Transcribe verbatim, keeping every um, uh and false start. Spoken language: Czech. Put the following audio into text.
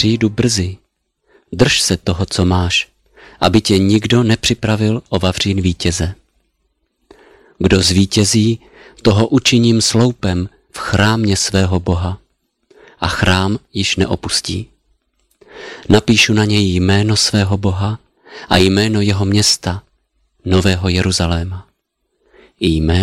přijdu brzy. Drž se toho, co máš, aby tě nikdo nepřipravil o vavřín vítěze. Kdo zvítězí, toho učiním sloupem v chrámě svého Boha a chrám již neopustí. Napíšu na něj jméno svého Boha a jméno jeho města, Nového Jeruzaléma. I jméno